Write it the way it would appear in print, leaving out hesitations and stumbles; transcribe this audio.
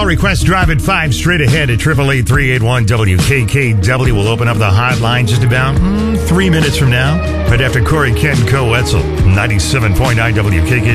request drive at 5 straight ahead at 888-381-WKKW. We'll open up the hotline just about 3 minutes from now. Right after Corey Ken Co-Etzel, 97.9 WKKW.